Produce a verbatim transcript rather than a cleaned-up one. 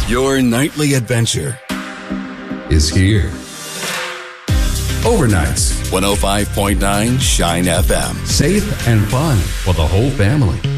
Your nightly adventure is here. Overnights, one oh five point nine Shine F M. Safe and fun for the whole family.